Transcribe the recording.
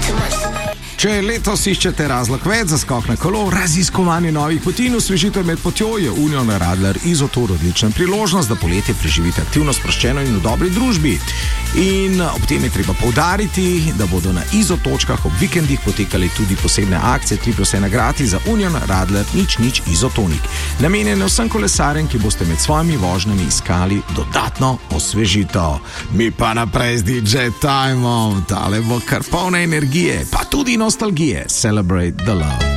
Če letos iščete razlog več za skok na kolo, raziskovanje novih poti in osvežitev med potjo, je Union Radler Izotour odlična priložnost, da poletje preživite aktivno, sproščeno in v dobri družbi. In ob tem je treba poudariti, da bodo na Izotočkah ob vikendih potekali tudi posebne akcije 3+1 gratis za Union Radler nič Izotonik. Namenjene vsem kolesarjem, ki boste med svojimi vožnjami iskali dodatno osvežitev. Mi pa naprej z DJ Time-om, tale bo kar polna energije, pa tudi nostalgije. Celebrate the love.